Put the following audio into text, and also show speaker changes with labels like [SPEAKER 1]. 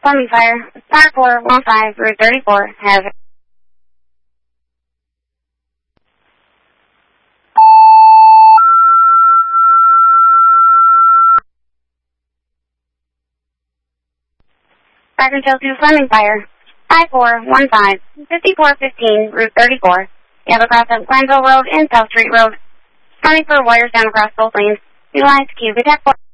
[SPEAKER 1] Plumbing fire. Fire 415, Route 34, have it. Fire Control 2, Plumbing fire. 5415, 5415, Route 34. You have across up Glenville Road and South Street Road. Counting for wires down across both lanes. 2 lines, Q, detect 4.